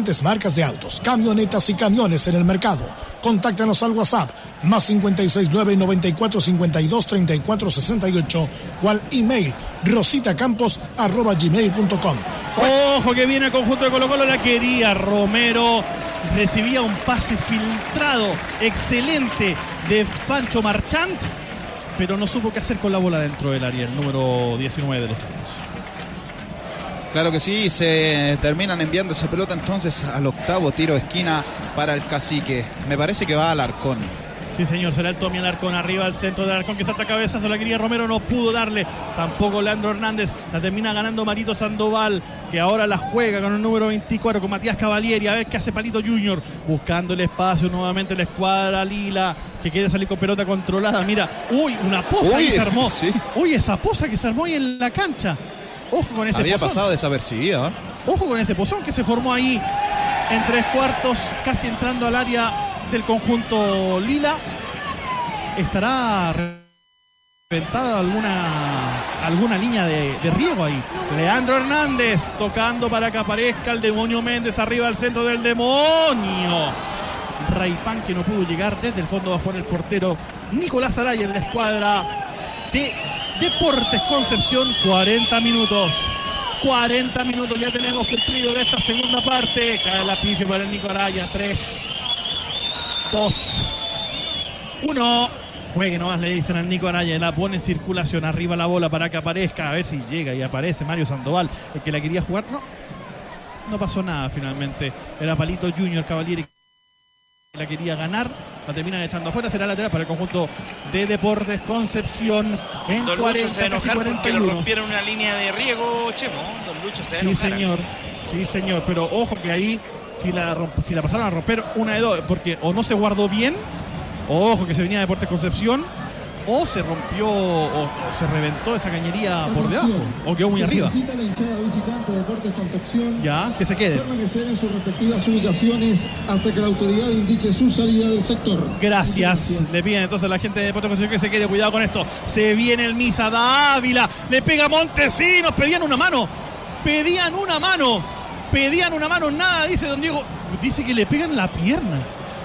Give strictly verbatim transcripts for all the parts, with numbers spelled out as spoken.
grandes marcas de autos, camionetas y camiones en el mercado. Contáctanos al WhatsApp más cincuenta y seis nueve noventa y cuatro cincuenta y dos treinta y cuatro sesenta y ocho o al email rositacampos arroba gmail punto com. Ojo que viene el conjunto de Colo Colo, la quería Romero, recibía un pase filtrado excelente de Pancho Marchant, pero no supo qué hacer con la bola dentro del área, el número diecinueve de los años. Claro que sí, se terminan enviando esa pelota entonces al octavo tiro de esquina para el Cacique. Me parece que va al Alarcón. Sí, señor, será el Tommy Alarcón arriba al centro de Alarcón que salta cabezazo, la quería Romero, no pudo darle, tampoco Leandro Hernández, la termina ganando Marito Sandoval, que ahora la juega con el número veinticuatro, con Matías Cavalieri, a ver qué hace Palito Junior, buscando el espacio nuevamente la escuadra Lila, que quiere salir con pelota controlada, mira, uy, una poza uy, que se armó, sí. uy, esa poza que se armó ahí en la cancha. Ojo con ese Había pozón. pasado desapercibida, ¿eh? Ojo con ese pozón que se formó ahí en tres cuartos, casi entrando al área del conjunto Lila. ¿Estará reventada alguna, alguna línea de, de riego ahí? Leandro Hernández tocando para que aparezca el demonio Méndez arriba al centro del demonio. Raipán que no pudo llegar desde el fondo, va a jugar el portero Nicolás Araya en la escuadra de Deportes Concepción. Cuarenta minutos. cuarenta minutos ya tenemos cumplido de esta segunda parte. Cae la pifia para el Nico Araya. tres, dos, uno. Juegue nomás, le dicen al Nico Araya. La pone en circulación. Arriba la bola para que aparezca. A ver si llega y aparece Mario Sandoval, el que la quería jugar. No, no pasó nada finalmente. Era Palito Junior Cavalieri la quería ganar, la terminan echando afuera, será lateral para el conjunto de Deportes Concepción en Don cuarenta, Lucho se va a enojar cuarenta y porque uno. le rompieron una línea de riego, Chemo. Don Lucho se va a Sí, enojar. señor, sí, señor, pero ojo que ahí si la, romp- si la pasaron a romper, una de dos, porque o no se guardó bien, ojo que se venía Deportes Concepción, o se rompió o, o se reventó esa cañería por debajo, o quedó muy arriba. La hinchada visitante de Deportes Concepción. Ya, que se quede. Permanecer en sus respectivas ubicaciones hasta que la autoridad indique su salida del sector. Gracias. Gracias. Le piden entonces a la gente de Deportes Concepción que se quede. Cuidado con esto. Se viene el Misa Dávila. Le pega Montesinos. Pedían una mano. Pedían una mano. Pedían una mano. Nada, dice don Diego. Dice que le pegan la pierna.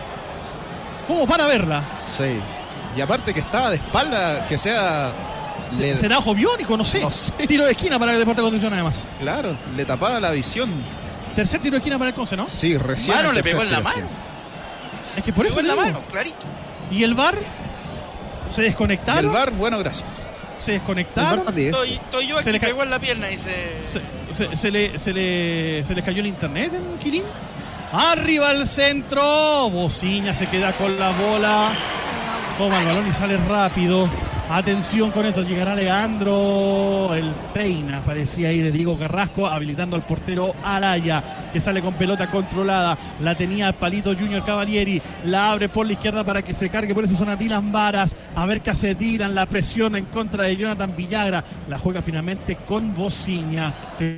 ¿Cómo para verla? Sí. Y aparte que estaba de espalda, que sea... Le... ¿Será ojo biónico? No sé. no sé. Tiro de esquina para el Deportes Concepción además. Claro, le tapaba la visión. Tercer tiro de esquina para el Conce, ¿no? Sí, recién. Mano le pegó en la mano. Es que por pegó eso en la digo. mano, clarito. ¿Y el V A R? ¿Se desconectaron? Y el V A R, bueno, gracias. ¿Se desconectaron? Estoy, estoy yo aquí, Se le ca- pegó en la pierna, dice... Se, se, se, le, se, le, se les cayó el internet en Quirín. Arriba al centro. Bociña se queda con la bola. Toma el balón y sale rápido. Atención con esto. Llegará Leandro. El peina parecía ahí de Diego Carrasco, habilitando al portero Araya, que sale con pelota controlada. La tenía Palito Junior Cavalieri. La abre por la izquierda para que se cargue por esa zona Dylan Varas. A ver qué hace Dylan. La presión en contra de Jonathan Villagra. La juega finalmente con Bociña.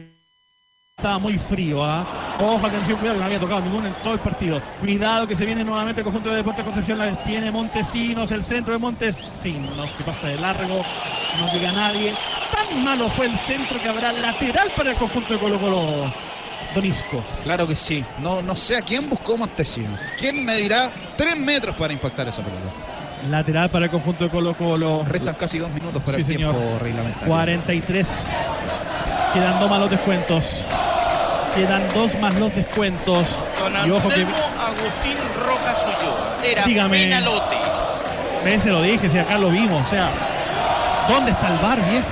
Estaba muy frío, ¿ah? ¿eh? Ojo, atención, cuidado que no había tocado ninguno en todo el partido. Cuidado que se viene nuevamente el conjunto de Deportes Concepción. La tiene Montesinos, el centro de Montesinos, que pasa de largo, no llega nadie. Tan malo fue el centro que habrá lateral para el conjunto de Colo Colo. Donisco. Claro que sí. No, no sé a quién buscó Montesinos. ¿Quién medirá tres metros para impactar esa pelota? Lateral para el conjunto de Colo Colo. Restan casi dos minutos para sí, el señor. tiempo reglamentario. cuarenta y tres. Quedan dos más los descuentos. Quedan dos más los descuentos. Don Y ojo Anselmo que... Agustín Rojas Ulloa. Era Dígame. penalote. Ven, se lo dije, si acá lo vimos. O sea, ¿dónde está el V A R, viejo?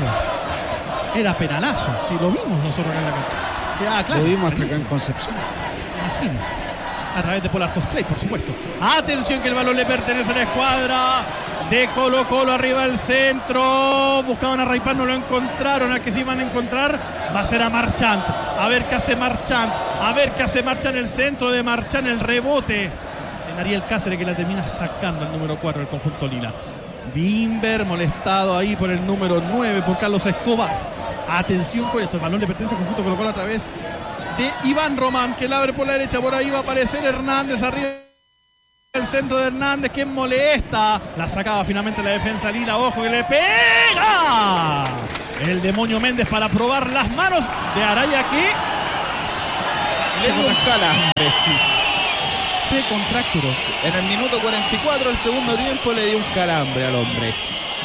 Era penalazo. Si lo vimos nosotros acá en la cancha. Ah, claro. Lo vimos hasta acá en Concepción. Imagínense. A través de Polar Cosplay, por supuesto. Atención que el balón le pertenece a la escuadra de Colo Colo, arriba del centro. Buscaban a Raipán, no lo encontraron. Al que sí van a encontrar va a ser a Marchant. A ver qué hace Marchant. A ver qué hace Marchant, el centro de Marchant, el rebote en Ariel Cáceres, que la termina sacando el número cuatro del conjunto Lila. Bimber molestado ahí por el número nueve, por Carlos Escobar. Atención con esto, el balón le pertenece al conjunto Colo Colo a través de Iván Román, que la abre por la derecha. Por ahí va a aparecer Hernández arriba. El centro de Hernández, que molesta. La sacaba finalmente la defensa Lila. Ojo que le pega el demonio Méndez para probar las manos de Araya, que Le dio un calambre. Se contracturó. En el minuto cuarenta y cuatro del segundo tiempo le dio un calambre al hombre.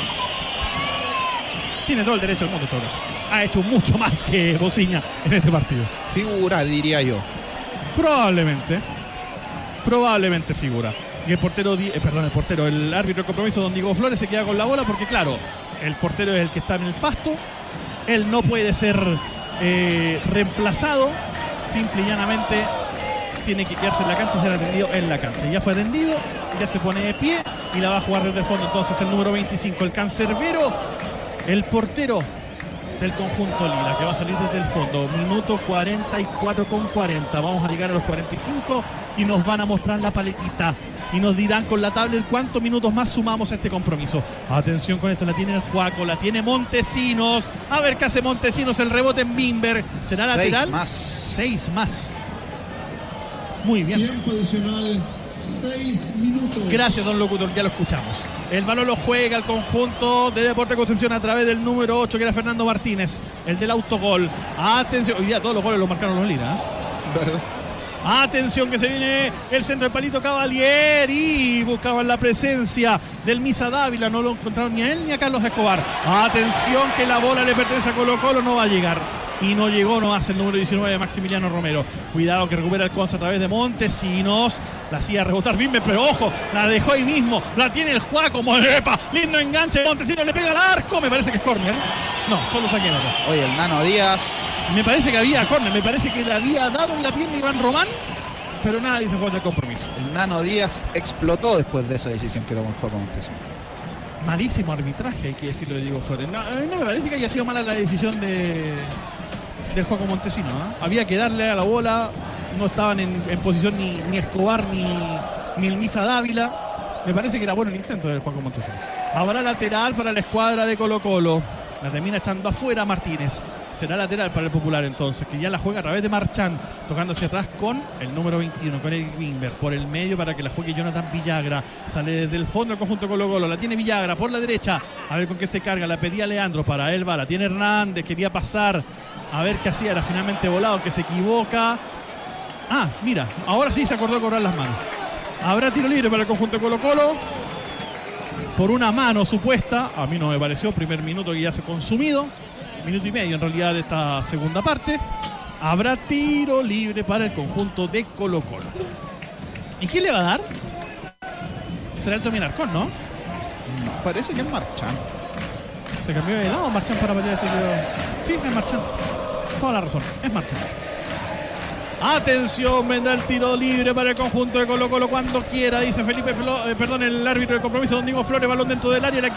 Tiene todo el derecho del mundo en todo caso. Ha hecho mucho más que Bociña en este partido. Figura, diría yo. Probablemente. Probablemente figura. Y el portero, eh, perdón, el portero, el árbitro de compromiso, don Diego Flores, se queda con la bola porque, claro, el portero es el que está en el pasto. Él no puede ser eh, reemplazado. Simple y llanamente tiene que quedarse en la cancha y ser atendido en la cancha. Ya fue atendido, ya se pone de pie y la va a jugar desde el fondo. Entonces el número veinticinco, el cancerbero, el portero del conjunto lila, que va a salir desde el fondo. Minuto cuarenta y cuatro con cuarenta. Vamos a llegar a los cuarenta y cinco y nos van a mostrar la paletita. Y nos dirán con la tablet cuántos minutos más sumamos a este compromiso. Atención con esto, la tiene el Juaco, la tiene Montesinos. A ver qué hace Montesinos, el rebote en Bimber. ¿Será Seis lateral? más. Seis más. Muy bien. Tiempo adicional, seis minutos. Gracias, don locutor, ya lo escuchamos. El balón lo juega el conjunto de Deportes Concepción a través del número ocho, que era Fernando Martínez, el del autogol. Atención, hoy día todos los goles los marcaron los Lila, ¿eh? ¿Verdad? Atención que se viene el centro del palito Cavalieri. Buscaban la presencia del Misa Dávila. No lo encontraron ni a él ni a Carlos Escobar. Atención que la bola le pertenece a Colo Colo. No va a llegar. Y no llegó nomás el número diecinueve, Maximiliano Romero. Cuidado que recupera el Conce a través de Montesinos. La hacía rebotar Bimber, pero ojo, la dejó ahí mismo. La tiene el Juaco como epa. Lindo enganche. Montesinos le pega al arco. Me parece que es córner. No, solo saqué nota. Oye, el Nano Díaz. Me parece que había córner. Me parece que le había dado en la pierna Iván Román. Pero nada dice juez de compromiso. El Nano Díaz explotó después de esa decisión que tomó el juego Montesinos. Malísimo arbitraje, hay que decirlo de Diego Flores. No, no me parece que haya sido mala la decisión de del Juaco Montesinos, ¿eh? Había que darle a la bola. No estaban en, en posición ni, ni Escobar ni, ni el Misa Dávila. Me parece que era bueno el intento del Juaco Montesinos. Habrá lateral para la escuadra de Colo Colo. La termina echando afuera Martínez. Será lateral para el Popular entonces, que ya la juega a través de Marchán, tocando hacia atrás con el número veintiuno, con Eric Bimber, por el medio para que la juegue Jonathan Villagra. Sale desde el fondo del conjunto Colo Colo, la tiene Villagra por la derecha, a ver con qué se carga, la pedía Leandro, para él va, la tiene Hernández, quería pasar, a ver qué hacía, era finalmente Volado, que se equivoca. Ah, mira, ahora sí se acordó de cobrar las manos. Habrá tiro libre para el conjunto de Colo Colo, por una mano supuesta, a mí no me pareció, primer minuto que ya se ha consumido. Minuto y medio en realidad de esta segunda parte. Habrá tiro libre para el conjunto de Colo Colo. ¿Y quién le va a dar? Será el Tommy Larcón, ¿no? No, parece que es Marchán. ¿Se cambió de lado Marchán para patear este dedo? Sí, es Marchán. Toda la razón, es Marchán. Atención, vendrá el tiro libre para el conjunto de Colo Colo cuando quiera, dice Felipe Flo, eh, perdón, el árbitro de compromiso, don Diego Flores, balón dentro del área, la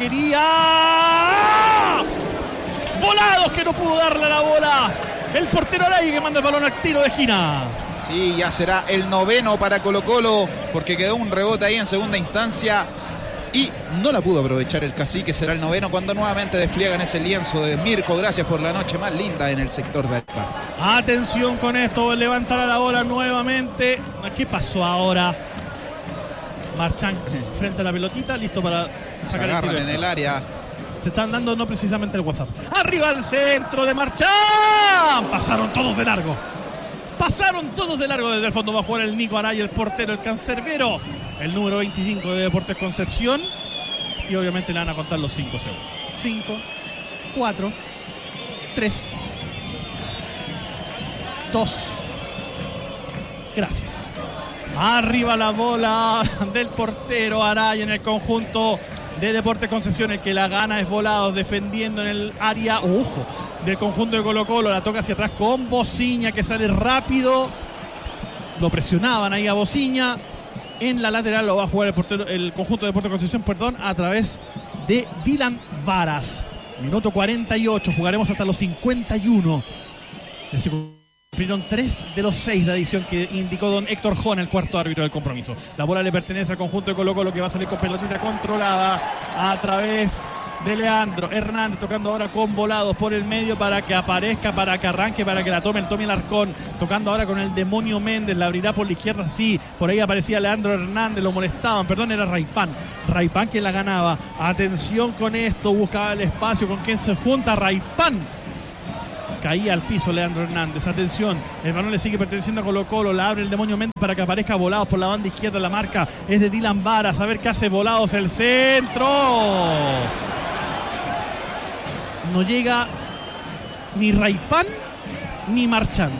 quería. Volados, que no pudo darle la bola. El portero Araya, que manda el balón al tiro de esquina. Sí, ya será el noveno para Colo Colo, porque quedó un rebote ahí en segunda instancia y no la pudo aprovechar el Cacique. Será el noveno cuando nuevamente despliegan ese lienzo de Mirko. Gracias por la noche más linda en el sector de Alpar. Atención con esto, levantará la bola nuevamente. ¿Qué pasó ahora? Marchán frente a la pelotita, listo para sacar Se el tiro agarran en el área. Se están dando no precisamente el WhatsApp. Arriba al centro de Marchán. Pasaron todos de largo. Pasaron todos de largo desde el fondo. Va a jugar el Nico Araya, el portero, el cancerbero, el número veinticinco de Deportes Concepción. Y obviamente le van a contar los cinco segundos. cinco, cuatro, tres, dos. Gracias. Arriba la bola del portero Araya en el conjunto de Deportes Concepción. El que la gana es Volados, defendiendo en el área, ojo, del conjunto de Colo Colo. La toca hacia atrás con Bociña, que sale rápido. Lo presionaban ahí a Bociña. En la lateral lo va a jugar el, portero, el conjunto de Deportes Concepción, perdón, a través de Dylan Varas. Minuto cuarenta y ocho, jugaremos hasta los cincuenta y uno. Se cumplieron tres de los seis de adición que indicó don Héctor Jona, el cuarto árbitro del compromiso. La bola le pertenece al conjunto de Colo Colo, que va a salir con pelotita controlada a través de Leandro Hernández, tocando ahora con Volados por el medio para que aparezca, para que arranque, para que la tome el Tommy Larcón, tocando ahora con el Demonio Méndez, la abrirá por la izquierda, sí, por ahí aparecía Leandro Hernández, lo molestaban, perdón, era Raipán, Raipán que la ganaba. Atención con esto, buscaba el espacio, con quien se junta Raipán Caía al piso Leandro Hernández. Atención, el balón le sigue perteneciendo a Colo Colo. La abre el demonio Méndez para que aparezca Volados por la banda izquierda. La marca es de Dylan Varas. A ver qué hace Volados. El centro. No llega ni Raipán ni Marchand.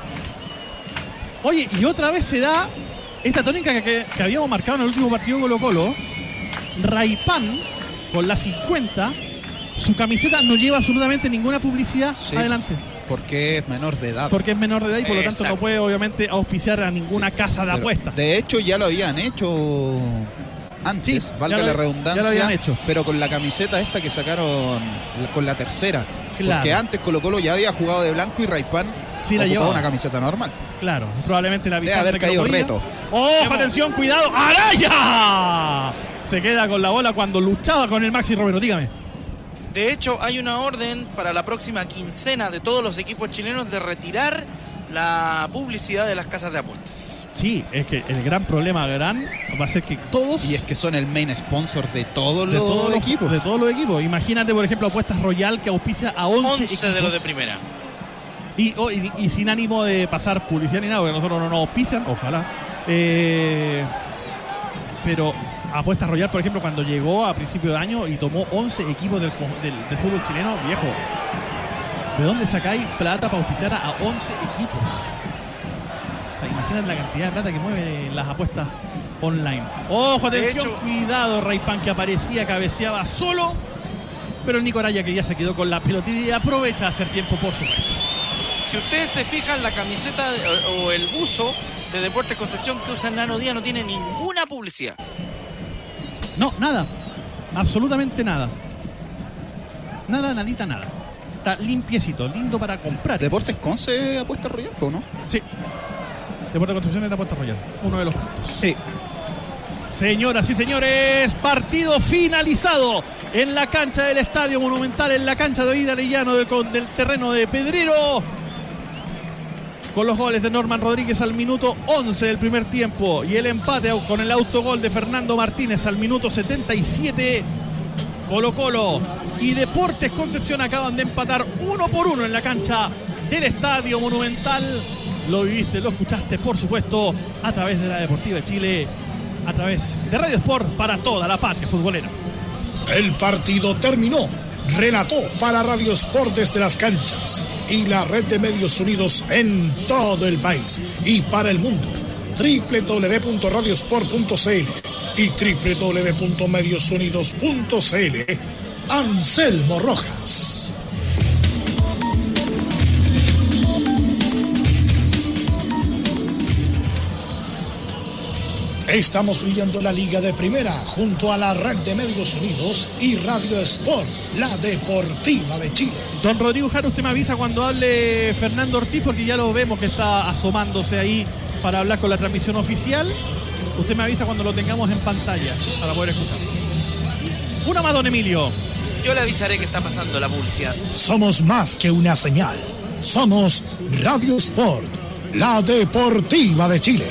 Oye, y otra vez se da esta tónica que, que, que habíamos marcado en el último partido Colo Colo. Raipán con la cincuenta. Su camiseta no lleva absolutamente ninguna publicidad. Sí, adelante. Porque es menor de edad. Porque es menor de edad y por Exacto. lo tanto no puede obviamente auspiciar a ninguna sí, casa de apuestas. De hecho ya lo habían hecho antes, sí, valga lo, la redundancia, ya lo habían hecho. Pero con la camiseta esta que sacaron con la tercera. Claro. Porque antes Colo Colo ya había jugado de blanco y Raipán sí, ocupaba una camiseta normal. Claro, probablemente la visita. Debe haber caído reto. ¡Ojo, atención, cuidado! ¡Araya! Se queda con la bola cuando luchaba con el Maxi Romero, dígame. De hecho, hay una orden para la próxima quincena de todos los equipos chilenos de retirar la publicidad de las casas de apuestas. Sí, es que el gran problema gran va a ser que todos... Y es que son el main sponsor de todos de los todos los equipos. De todos los equipos. Imagínate, por ejemplo, Apuestas Royal que auspicia a once, once de los de primera. Y, oh, y, y sin ánimo de pasar publicidad ni nada, porque nosotros no nos auspician, ojalá. Eh, pero... Apuestas Royal, por ejemplo, cuando llegó a principio de año y tomó once equipos del, del, del fútbol chileno, viejo, ¿de dónde sacáis plata para auspiciar a once equipos? O sea, imagínate la cantidad de plata que mueven las apuestas online. Ojo, atención, hecho, cuidado, Raipán que aparecía, cabeceaba solo, pero el Nico Araya que ya se quedó con la pelotita y aprovecha a hacer tiempo, por supuesto. Si ustedes se fijan, la camiseta de, o, o el buzo de Deportes Concepción que usa Nano Díaz no tiene ninguna publicidad. No, nada. Absolutamente nada. Nada, nadita, nada. Está limpiecito, lindo para comprar. ¿Deportes Conce Apuesta Royal o no? Sí. Deportes Concepción es de Apuesta Royal. Uno de los tantos. Sí. Señoras y señores, partido finalizado en la cancha del Estadio Monumental, en la cancha de David Arellano del, del terreno de Pedrero. Con los goles de Norman Rodríguez al minuto once del primer tiempo y el empate con el autogol de Fernando Martínez al minuto setenta y siete. Colo Colo y Deportes Concepción acaban de empatar uno por uno en la cancha del Estadio Monumental. Lo viviste, lo escuchaste, por supuesto, a través de la Deportiva de Chile, a través de Radio Sport para toda la patria futbolera. El partido terminó. Relató para Radio Sport desde las canchas y la red de medios unidos en todo el país y para el mundo. doble u doble u doble u punto radiosport punto c l y doble u doble u doble u punto medios unidos punto c l. Anselmo Rojas. Estamos viviendo la Liga de Primera junto a la Red de Medios Unidos y Radio Sport, la Deportiva de Chile. Don Rodrigo Jara, usted me avisa cuando hable Fernando Ortiz, porque ya lo vemos que está asomándose ahí para hablar con la transmisión oficial. Usted me avisa cuando lo tengamos en pantalla para poder escuchar. Una más, don Emilio. Yo le avisaré que está pasando la publicidad. Somos más que una señal. Somos Radio Sport, la Deportiva de Chile.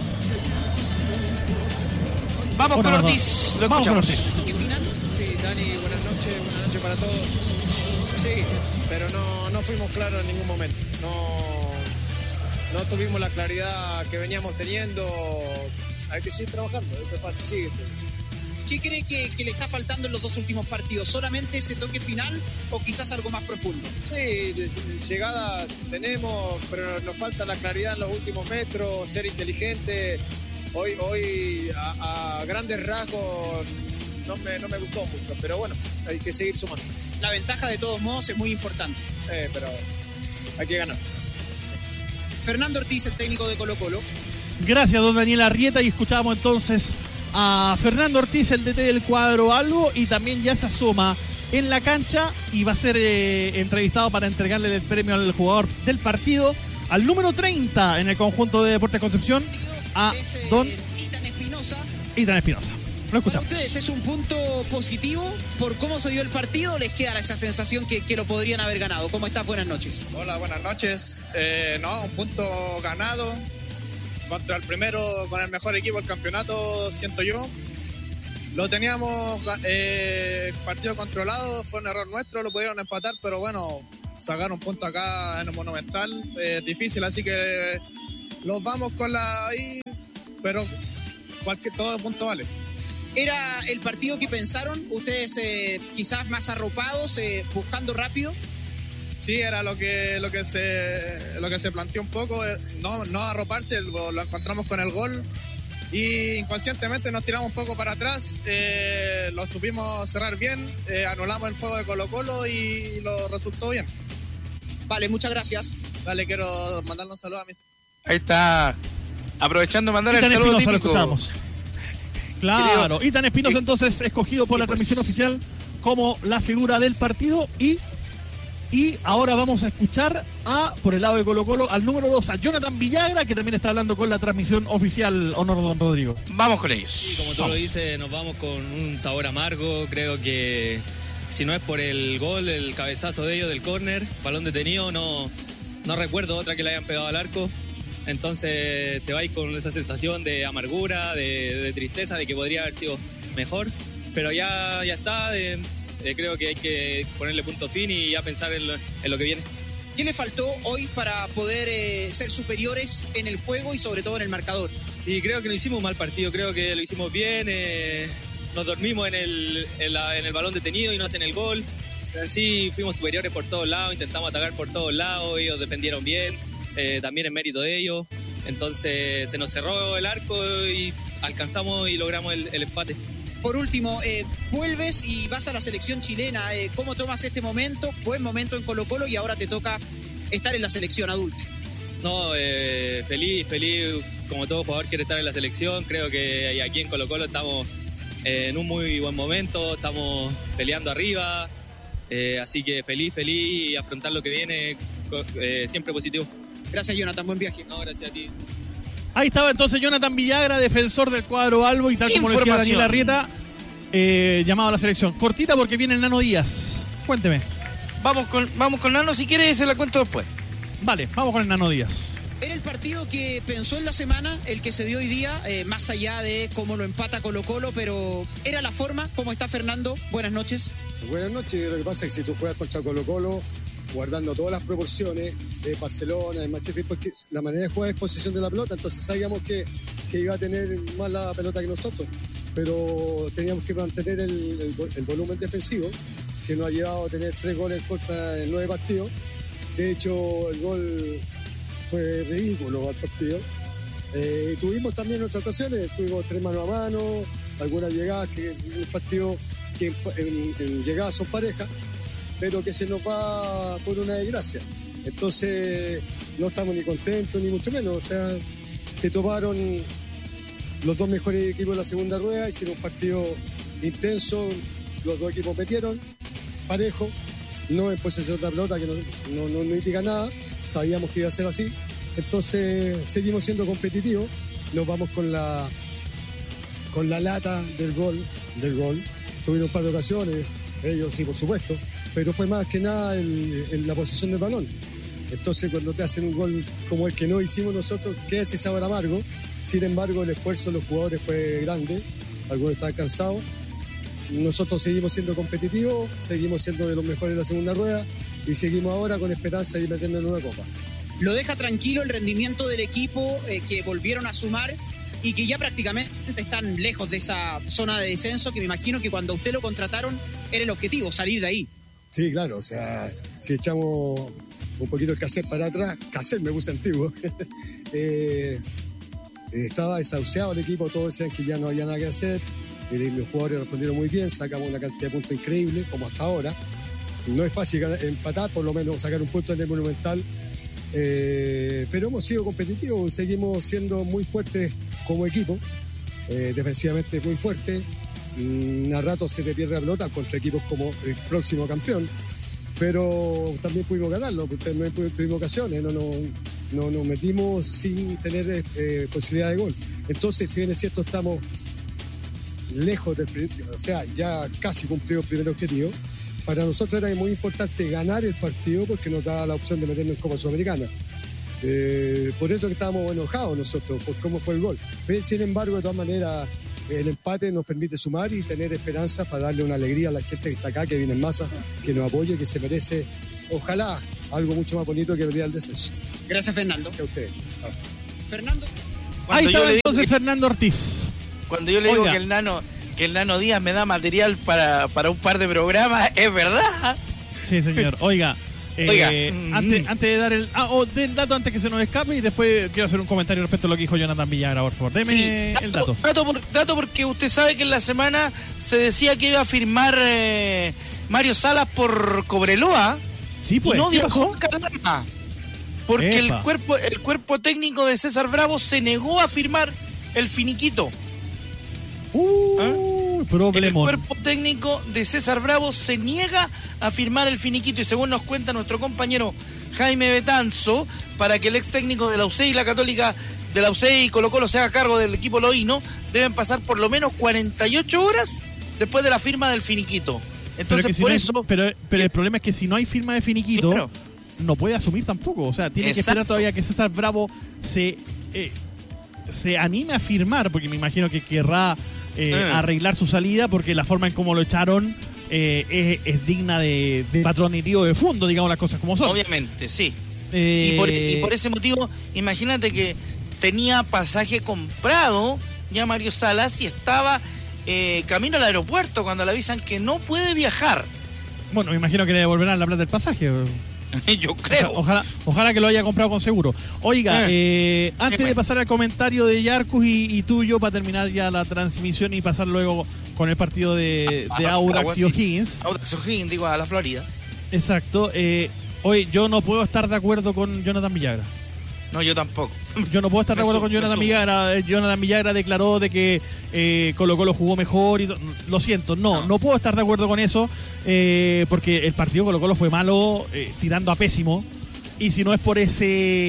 Vamos Una con Ortiz, lo Vamos escuchamos. Con Ortiz. ¿Qué final? Sí, Dani, buenas noches, buenas noches para todos. Sí, pero no, no fuimos claros en ningún momento. No, no tuvimos la claridad que veníamos teniendo. Hay que seguir trabajando, esto es fácil, sigue. ¿Qué cree que, que le está faltando en los dos últimos partidos? ¿Solamente ese toque final o quizás algo más profundo? Sí, de, de, llegadas tenemos, pero nos falta la claridad en los últimos metros, ser inteligente. Hoy, hoy a, a grandes rasgos no me, no me gustó mucho, pero bueno, hay que seguir sumando. La ventaja de todos modos es muy importante. Eh, pero hay que ganar. Fernando Ortiz, el técnico de Colo Colo. Gracias, don Daniel Arrieta, y escuchábamos entonces a Fernando Ortiz, el D T del cuadro Albo, y también ya se asoma en la cancha y va a ser eh, entrevistado para entregarle el premio al jugador del partido, al número treinta en el conjunto de Deportes Concepción, a es, eh, don Itan Espinosa. Itan Espinosa. Lo escuchamos. ¿Para ustedes es un punto positivo por cómo se dio el partido o les queda esa sensación que, que lo podrían haber ganado? ¿Cómo estás? Buenas noches. Hola, buenas noches. Eh, no, un punto ganado contra el primero, con el mejor equipo del campeonato, siento yo. Lo teníamos eh, partido controlado, fue un error nuestro, lo pudieron empatar, pero bueno, sacar un punto acá en el Monumental es eh, difícil, así que los vamos con la ahí, pero cualquier todo punto vale. ¿Era el partido que pensaron ustedes eh, quizás más arropados, eh, buscando rápido? Sí, era lo que lo que se lo que se planteó un poco, no, no arroparse, lo, lo encontramos con el gol y inconscientemente nos tiramos un poco para atrás, eh, lo supimos cerrar bien, eh, anulamos el juego de Colo-Colo y lo resultó bien. Vale, muchas gracias. Dale, quiero mandarle un saludo a mis... Ahí está, aprovechando de mandar Itan el saludo Espinosa, lo típico. escuchamos. Claro, Querido, Itan Espinosa sí. entonces escogido por Sí, la pues. transmisión oficial como la figura del partido y, y ahora vamos a escuchar a, por el lado de Colo Colo, al número dos, a Jonathan Villagra, que también está hablando con la transmisión oficial, Honor Don Rodrigo. Vamos con ellos. Sí, como tú lo dices, nos vamos con un sabor amargo. Creo que si no es por el gol, el cabezazo de ellos del córner, balón detenido, no, no recuerdo otra que le hayan pegado al arco. Entonces te vais con esa sensación de amargura, de, de tristeza, de que podría haber sido mejor. Pero ya, ya está, de, de creo que hay que ponerle punto fin y ya pensar en lo, en lo que viene. ¿Qué le faltó hoy para poder eh, ser superiores en el juego y sobre todo en el marcador? Y creo que no hicimos un mal partido, creo que lo hicimos bien, eh, nos dormimos en el, en, la, en el balón detenido y no hacen el gol. Así fuimos superiores por todos lados, intentamos atacar por todos lados, ellos defendieron bien, eh, también en mérito de ellos. Entonces se nos cerró el arco y alcanzamos y logramos el, el empate. Por último, eh, vuelves y vas a la selección chilena. Eh, ¿Cómo tomas este momento? Buen momento en Colo Colo y ahora te toca estar en la selección adulta. No, eh, feliz, feliz, como todo jugador quiere estar en la selección. Creo que aquí en Colo Colo estamos eh, en un muy buen momento, estamos peleando arriba, eh, así que feliz, feliz y afrontar lo que viene, eh, siempre positivo. Gracias, Jonathan, buen viaje. No, gracias a ti. Ahí estaba entonces Jonathan Villagra, defensor del cuadro albo, y tal como lo decía Daniel Arrieta, eh, llamado a la selección. Cortita porque viene el Nano Díaz. Cuénteme. Vamos con, vamos con Nano, si quiere se la cuento después. Vale, vamos con el Nano Díaz. Era el partido que pensó en la semana, el que se dio hoy día, eh, más allá de cómo lo empata Colo Colo, pero era la forma. ¿Cómo está Fernando? Buenas noches. Buenas noches. Lo que pasa es que si tú juegas contra Colo Colo, guardando todas las proporciones de Barcelona, de Manchester, porque la manera de jugar es posesión de la pelota, entonces sabíamos que, que iba a tener más la pelota que nosotros, pero teníamos que mantener el, el, el volumen defensivo, que nos ha llevado a tener tres goles en contra de nueve partidos. De hecho, el gol fue ridículo al partido. Eh, tuvimos también otras ocasiones, tuvimos tres mano a mano, algunas llegadas, que un partido que en, en, en llegadas son parejas, pero que se nos va por una desgracia. Entonces no estamos ni contentos ni mucho menos. O sea, se toparon los dos mejores equipos de la segunda rueda, hicieron un partido intenso, los dos equipos metieron, parejo, no en posesión de la pelota, que no, no, no, no indica nada, sabíamos que iba a ser así. Entonces seguimos siendo competitivos, nos vamos con la, con la lata del gol, del gol. Tuvieron un par de ocasiones, ellos sí, por supuesto, pero fue más que nada el, el, la posición del balón. Entonces cuando te hacen un gol como el que no hicimos nosotros, queda ese sabor amargo. Sin embargo, el esfuerzo de los jugadores fue grande, algunos estaban cansados. Nosotros seguimos siendo competitivos, seguimos siendo de los mejores de la segunda rueda y seguimos ahora con esperanza de ir metiendo en una copa. ¿Lo deja tranquilo el rendimiento del equipo, eh, que volvieron a sumar y que ya prácticamente están lejos de esa zona de descenso, que me imagino que cuando usted lo contrataron era el objetivo, salir de ahí? Sí, claro, o sea, si echamos un poquito el cassette para atrás, cassette me puse antiguo, eh, estaba desahuciado el equipo, todos decían que ya no había nada que hacer, y los jugadores respondieron muy bien, sacamos una cantidad de puntos increíble, como hasta ahora. No es fácil ganar, empatar, por lo menos sacar un punto en el Monumental, eh, pero hemos sido competitivos, seguimos siendo muy fuertes como equipo, eh, defensivamente muy fuertes. A rato se te pierde la pelota contra equipos como el próximo campeón, pero también pudimos ganarlo, porque no tuvimos ocasiones, no nos no, no metimos sin tener eh, posibilidad de gol. Entonces, si bien es cierto, estamos lejos del primer, o sea, ya casi cumplido el primer objetivo. Para nosotros era muy importante ganar el partido porque nos daba la opción de meternos en Copa Sudamericana. Eh, por eso que estábamos enojados nosotros, por cómo fue el gol. Pero, sin embargo, de todas maneras, el empate nos permite sumar y tener esperanza para darle una alegría a la gente que está acá, que viene en masa, que nos apoye, que se merece, ojalá, algo mucho más bonito que pelear el descenso. Gracias, Fernando. Gracias a ustedes. Chao. Fernando. Ahí Cuando yo está le digo entonces que- Fernando Ortiz. Cuando yo le digo Oiga. que el nano que el nano Díaz me da material para, para un par de programas, es verdad. Sí, señor. Oiga, eh, Oiga. antes, Mm. antes de dar el ah, oh, del dato antes que se nos escape y después quiero hacer un comentario respecto a lo que dijo Jonathan Villagra, por favor. Deme Sí, el dato. Dato, por- dato porque usted sabe que en la semana se decía que iba a firmar eh, Mario Salas por Cobreloa. Sí, pues, y no ¿qué viajó pasó? a Calama. Porque el Epa. cuerpo, el cuerpo técnico de César Bravo se negó a firmar el finiquito. Uh, El problemón. cuerpo técnico de César Bravo se niega a firmar el finiquito y según nos cuenta nuestro compañero Jaime Betanzo, para que el ex técnico de la U C E y la Católica, de la U C E y Colo Colo se haga cargo del equipo loíno, deben pasar por lo menos cuarenta y ocho horas después de la firma del finiquito. Pero, Entonces que si por no hay- eso... pero, pero que- el problema es que si no hay firma de finiquito, Claro. no puede asumir tampoco. O sea, tiene que Exacto. esperar todavía que César Bravo se, eh, se anime a firmar, porque me imagino que querrá eh, Eh. arreglar su salida, porque la forma en cómo lo echaron eh, es, es digna de, de patronerío de fondo, digamos las cosas como son. Obviamente, sí. Eh, Y por, y por ese motivo, imagínate que tenía pasaje comprado ya Mario Salas y estaba eh, camino al aeropuerto cuando le avisan que no puede viajar. Bueno, me imagino que le devolverán la plata del pasaje. Yo O sea, creo. ojalá, ojalá que lo haya comprado con seguro. Oiga, eh, antes de pasar al comentario de Yarcus y, y tuyo para terminar ya la transmisión y pasar luego con el partido de, de Audax y O'Higgins. Audax O'Higgins, digo, a la Florida. Exacto. Eh, hoy yo no puedo estar de acuerdo con Jonathan Villagra. No, yo tampoco. Yo no puedo estar de Me acuerdo sumo, con me Jonathan sumo. Villagra. Eh, Jonathan Villagra declaró de que eh, Colo Colo jugó mejor. Y to- lo siento, no, no, no puedo estar de acuerdo con eso eh, porque el partido Colo Colo fue malo, eh, tirando a pésimo. Y si no es por ese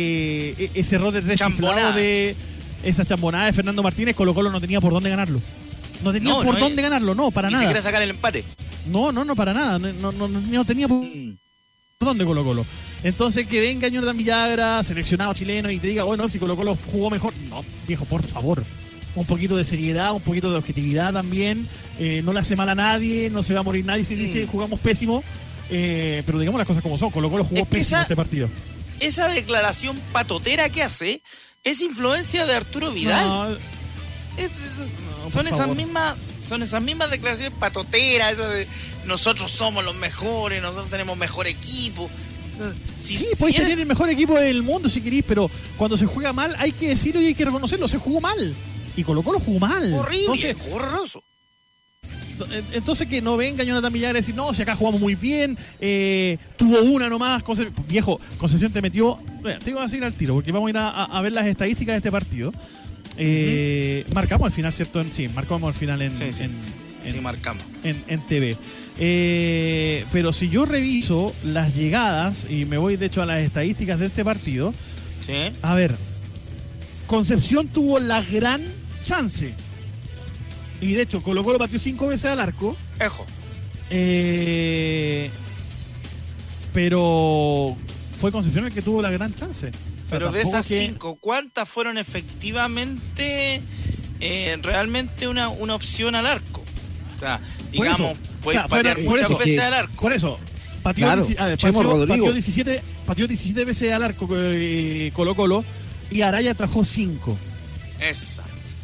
e- ese error de deschiflado Chambonada. de esa chambonada de Fernando Martínez, Colo Colo no tenía por dónde ganarlo. No tenía No, por no, dónde eh, ganarlo, no, para Ni nada. siquiera sacar el empate. No, no, no, para nada. No, no, no, no tenía por Mm. dónde Colo Colo. Entonces que venga Jonathan Villagra, seleccionado chileno, y te diga, bueno, si Colo Colo jugó mejor. No, viejo, por favor. Un poquito de seriedad, un poquito de objetividad también. Eh, no le hace mal a nadie, no se va a morir nadie si dice Mm. jugamos pésimo. Eh, pero digamos las cosas como son. Colo Colo jugó Es que pésimo esa- este partido. Esa declaración patotera que hace es influencia de Arturo Vidal. No, Es- es- no, son por esas favor. mismas son esas mismas declaraciones patoteras, esas de nosotros somos los mejores, nosotros tenemos mejor equipo. Si, Sí, si podéis eres- tener el mejor equipo del mundo si queréis, pero cuando se juega mal hay que decirlo y hay que reconocerlo. Se jugó mal. Y Colo Colo jugó mal. horrible, Entonces, horroroso. Entonces que no venga Jonathan Villagra y decir, no, si acá jugamos muy bien, eh, tuvo una nomás, Conce- viejo, Concepción te metió, bueno, te iba a decir al tiro, porque vamos a ir a, a- a ver las estadísticas de este partido. Eh, Marcamos al final, ¿cierto? En, sí, marcamos al final en, Sí, sí, en, sí, en- sí, marcamos. en- en T V. Eh, pero si yo reviso las llegadas, y me voy de hecho a las estadísticas de este partido, Sí. a ver, Concepción tuvo la gran chance. Y de hecho, Colo Colo batió cinco veces al arco. Ejo. Eh, pero fue Concepción el que tuvo la gran chance. O sea, Pero de tampoco esas que- cinco, ¿cuántas fueron efectivamente eh, realmente una, una opción al arco? O sea, Por digamos, eso, puedes o sea, fueron- patear por muchas eso, veces que- al arco. Por eso, pateó, Claro, dieci- a ver, Chemo pateó- Rodrigo. pateó diecisiete, pateó diecisiete veces al arco eh, Colo Colo y Araya atajó cinco. Esa.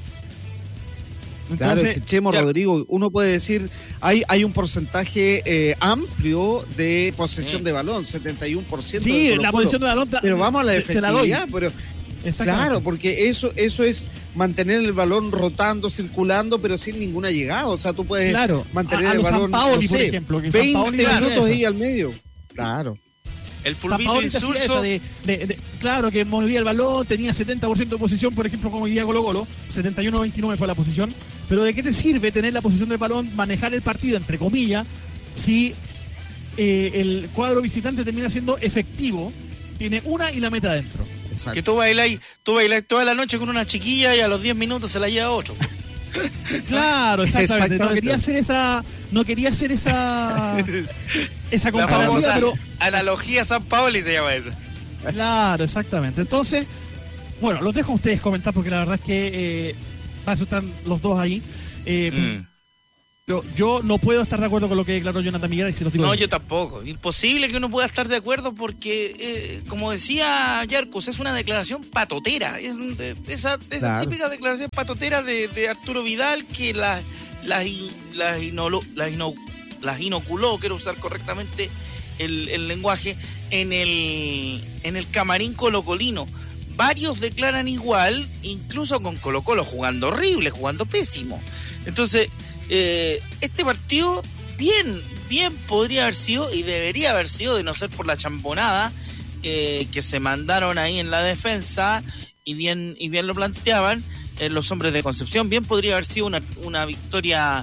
Claro, Entonces, es que Chemo ya- Rodrigo, uno puede decir, hay, hay un porcentaje eh, amplio de posesión Sí. de balón, setenta y uno por ciento. sí, de Colo la Colo. posición de balón. ta- Pero vamos a la te- te la doy. efectividad, pero Exactamente. claro, porque eso eso es mantener el balón rotando, circulando, pero sin ninguna llegada. O sea, tú puedes Claro, mantener a- a el los balón, Sampaoli, no por sé, ejemplo, que veinte Sampaoli hacía minutos eso. ahí al medio. Claro. El fulbito Sampaoli te hacía insulso. esa de, de- de- claro, que movía el balón, tenía setenta por ciento de posición, por ejemplo, como hoy día Colo Colo, setenta y uno a veintinueve fue la posición. Pero ¿de qué te sirve tener la posición del balón, manejar el partido, entre comillas, si eh, el cuadro visitante termina siendo efectivo, tiene una y la meta adentro? Exacto. Que tú bailas, tú bailas toda la noche con una chiquilla y a los diez minutos se la lleva ocho. Claro, exactamente. No Exactamente. quería hacer esa, no quería hacer esa, esa La comparativa, famosa pero analogía San Paoli se llama esa. claro, exactamente. Entonces, bueno, los dejo a ustedes comentar porque la verdad es que eh, para eso están los dos ahí. Eh, Mm. Pero yo no puedo estar de acuerdo con lo que declaró Jonathan Miguel. Y se los digo No, yo. yo tampoco. Imposible que uno pueda estar de acuerdo porque, eh, como decía Yarcus, es una declaración patotera. Es un- de- esa esa Claro. típica declaración patotera de, de Arturo Vidal que las las in- las inolo- las ino- las inoculó, quiero usar correctamente el, el lenguaje, en el en el camarín colocolino. Varios declaran igual, incluso con Colo Colo jugando horrible, jugando pésimo. Entonces, eh, este partido bien, bien podría haber sido y debería haber sido, de no ser por la champonada eh, que se mandaron ahí en la defensa y bien, y bien lo planteaban eh, los hombres de Concepción, bien podría haber sido una, una victoria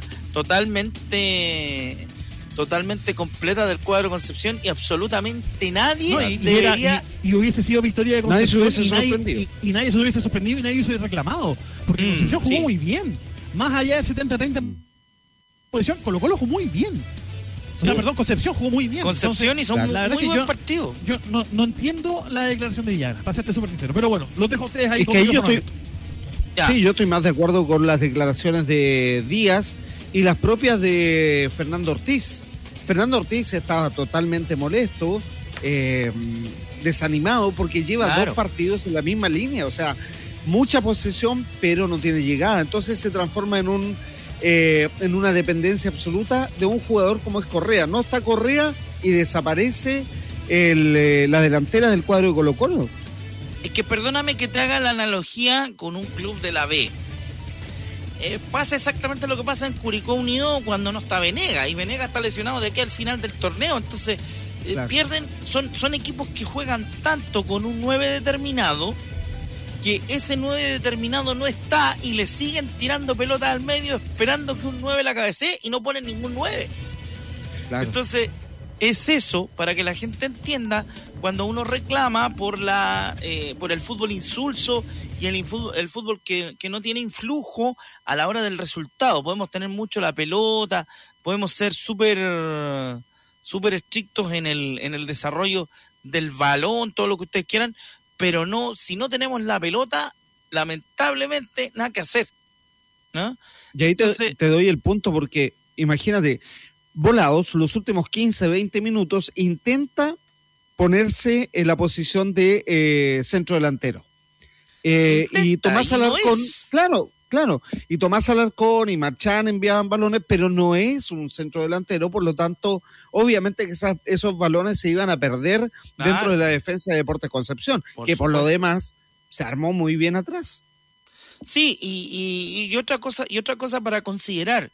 totalmente totalmente completa del cuadro Concepción y absolutamente nadie No, y, y debería... era- y- y hubiese sido victoria de Nadie se Concepción. hubiese y, nadie, sorprendido. y, y nadie se hubiese sorprendido y nadie se hubiese reclamado. Porque Mm, Concepción jugó sí. muy bien. Más allá del setenta treinta posición, Colo Colo jugó muy bien. O sea, Sí. perdón, Concepción jugó muy bien. Concepción hizo un la verdad muy que buen yo- partido. Yo no, no entiendo la declaración de Villagra, para serte súper sincero. Pero bueno, los dejo a ustedes ahí. Es con que ahí yo micrófono estoy, abierto. Ya. sí, yo estoy más de acuerdo con las declaraciones de Díaz y las propias de Fernando Ortiz. Fernando Ortiz estaba totalmente molesto, eh, desanimado, porque lleva Claro. dos partidos en la misma línea, o sea, mucha posesión, pero no tiene llegada. Entonces se transforma en un eh, en una dependencia absoluta de un jugador como es Correa. No está Correa y desaparece el, eh, la delantera del cuadro de Colo Colo. Es que perdóname que te haga la analogía con un club de la B. Eh, pasa exactamente lo que pasa en Curicó Unido cuando no está Venega. Y Venega está lesionado de aquí al final del torneo. Entonces, eh, Claro. pierden. Son, son equipos que juegan tanto con un nueve determinado que ese nueve determinado no está y le siguen tirando pelota al medio esperando que un nueve la cabecee y no ponen ningún nueve. Claro. Entonces, es eso para que la gente entienda cuando uno reclama por la eh, por el fútbol insulso y el, infú- el fútbol que, que no tiene influjo a la hora del resultado. Podemos tener mucho la pelota, podemos ser súper súper estrictos en el, en el desarrollo del balón, todo lo que ustedes quieran, pero no, si no tenemos la pelota, lamentablemente nada que hacer, ¿no? Y ahí te, Entonces- te doy el punto porque, imagínate, Volados, los últimos quince, veinte minutos, intenta ponerse en la posición de eh, centro delantero. Eh, y Intenta, Tomás y no Alarcón, es. claro, claro, y Tomás Alarcón y Marchán enviaban balones, pero no es un centro delantero, por lo tanto, obviamente que esas- esos balones se iban a perder Claro. dentro de la defensa de Deportes Concepción, Por que por lo supuesto. demás se armó muy bien atrás. Sí, y, y, y otra cosa, y otra cosa para considerar,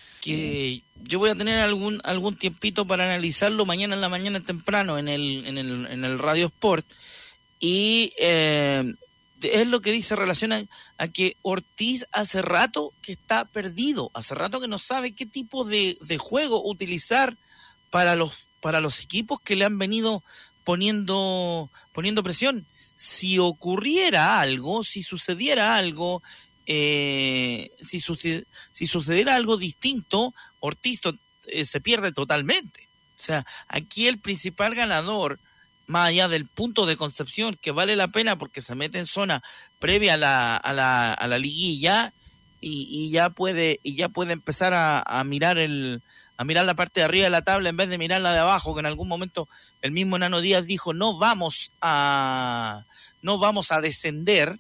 que yo voy a tener algún algún tiempito para analizarlo mañana en la mañana temprano en el en el, en el Radio Sport, y eh, es lo que dice relación a, a que Ortiz hace rato que está perdido, hace rato que no sabe qué tipo de, de juego utilizar para los para los equipos que le han venido poniendo poniendo presión. Si ocurriera algo, si sucediera algo, eh, si, suce- si sucediera algo distinto, Ortiz to- eh, se pierde totalmente. O sea, aquí el principal ganador, más allá del punto de Concepción, que vale la pena porque se mete en zona previa a la, a la, a la liguilla y, y ya puede y ya puede empezar a, a mirar el a mirar la parte de arriba de la tabla en vez de mirar la de abajo, que en algún momento el mismo Nano Díaz dijo no vamos a no vamos a descender,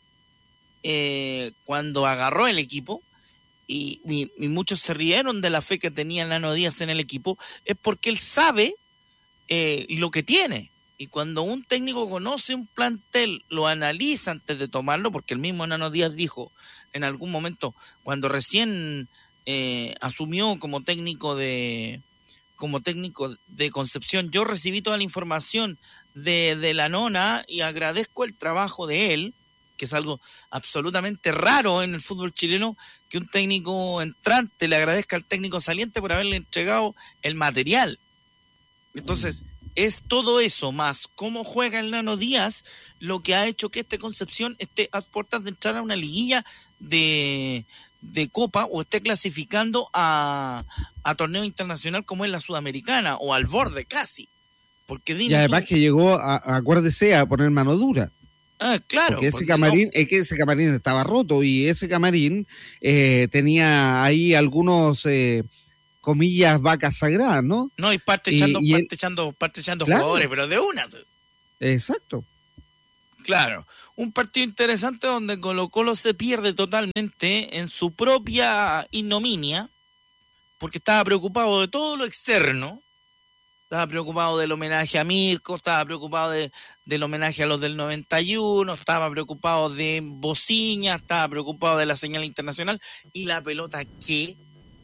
eh, cuando agarró el equipo. Y, y, y muchos se rieron de la fe que tenía Nano Díaz en el equipo, es porque él sabe eh, lo que tiene. Y cuando un técnico conoce un plantel, lo analiza antes de tomarlo, porque el mismo Nano Díaz dijo en algún momento, cuando recién eh, asumió como técnico de como técnico de Concepción, yo recibí toda la información de, de la nona y agradezco el trabajo de él, que es algo absolutamente raro en el fútbol chileno, que un técnico entrante le agradezca al técnico saliente por haberle entregado el material. Entonces, es todo eso más cómo juega el Nano Díaz lo que ha hecho que este Concepción esté a puertas de entrar a una liguilla de, de Copa o esté clasificando a, a torneo internacional como es la Sudamericana o al borde casi. Porque Y dime además tú, que llegó, a, a- acuérdese, a poner mano dura. Ah, claro. Porque ese porque camarín, no- es que ese camarín estaba roto y ese camarín eh, tenía ahí algunos, eh, comillas, vacas sagradas, ¿no? No, y parte Y- echando, y parte él- echando, parte echando Claro. jugadores, pero de una. Exacto. Claro, un partido interesante donde Colo Colo se pierde totalmente en su propia ignominia, porque estaba preocupado de todo lo externo, estaba preocupado del homenaje a Mirko, estaba preocupado de, del homenaje a los del noventa y uno, estaba preocupado de Bociña, estaba preocupado de la señal internacional, y la pelota, ¿qué?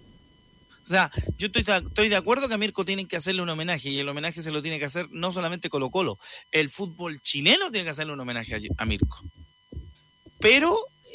O sea, yo estoy, estoy de acuerdo que a Mirko tienen que hacerle un homenaje, y el homenaje se lo tiene que hacer no solamente Colo Colo, el fútbol chileno tiene que hacerle un homenaje a, a Mirko. Pero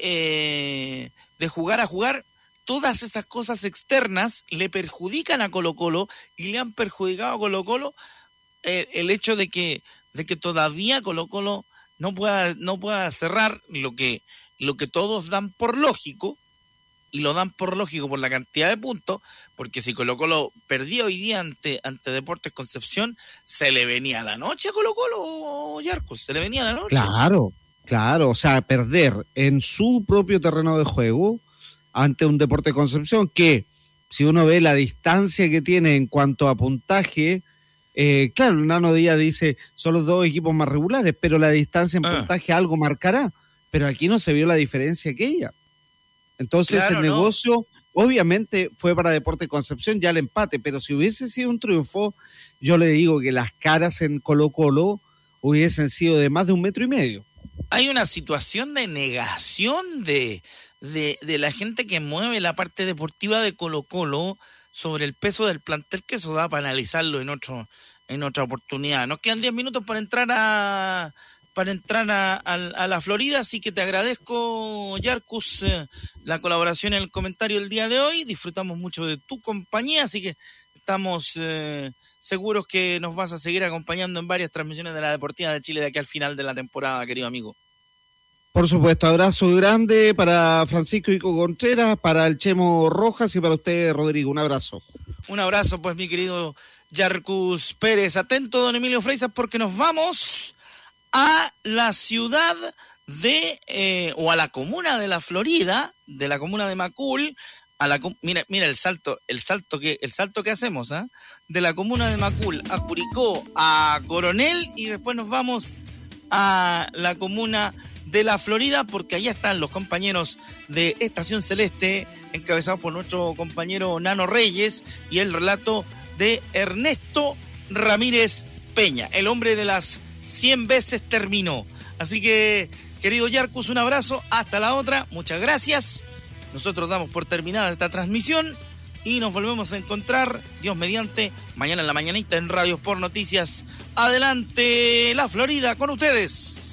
eh, de jugar a jugar, todas esas cosas externas le perjudican a Colo Colo y le han perjudicado a Colo Colo eh, el hecho de que, de que todavía Colo Colo no pueda, no pueda cerrar lo que, lo que todos dan por lógico, y lo dan por lógico por la cantidad de puntos, porque si Colo Colo perdía hoy día ante, ante Deportes Concepción, se le venía la noche a Colo Colo, Yarcos, se le venía la noche. Claro, claro. O sea, perder en su propio terreno de juego ante un Deportes Concepción que, si uno ve la distancia que tiene en cuanto a puntaje, eh, claro, el Nano Díaz dice, son los dos equipos más regulares, pero la distancia en Ah. puntaje algo marcará. Pero aquí no se vio la diferencia aquella. Entonces Claro, el no. negocio obviamente fue para Deportes Concepción ya el empate, pero si hubiese sido un triunfo, yo le digo que las caras en Colo Colo hubiesen sido de más de un metro y medio. Hay una situación de negación de, de, de la gente que mueve la parte deportiva de Colo Colo sobre el peso del plantel, que eso da para analizarlo en otro en otra oportunidad. Nos quedan diez minutos para entrar a para entrar a, a, a la Florida, así que te agradezco, Yarcus, eh, la colaboración en el comentario del día de hoy. Disfrutamos mucho de tu compañía, así que estamos eh, seguros que nos vas a seguir acompañando en varias transmisiones de la Deportiva de Chile de aquí al final de la temporada, querido amigo. Por supuesto, abrazo grande para Francisco Ico Contreras, para el Chemo Rojas y para usted, Rodrigo. Un abrazo. Un abrazo, pues, mi querido Yarcus Pérez. Atento, don Emilio Freisas, porque nos vamos a la ciudad de, eh, o a la comuna de la Florida, de la comuna de Macul, a la mira, mira el salto, el salto que, el salto que hacemos, ¿eh? De la comuna de Macul a Curicó, a Coronel, y después nos vamos a la comuna de la Florida, porque allá están los compañeros de Estación Celeste, encabezados por nuestro compañero Nano Reyes, y el relato de Ernesto Ramírez Peña, el hombre de las cien veces terminó. Así que, querido Yarcus, un abrazo, hasta la otra, muchas gracias. Nosotros damos por terminada esta transmisión y nos volvemos a encontrar, Dios mediante, mañana en la mañanita en Radio Sport Noticias. Adelante, la Florida, con ustedes.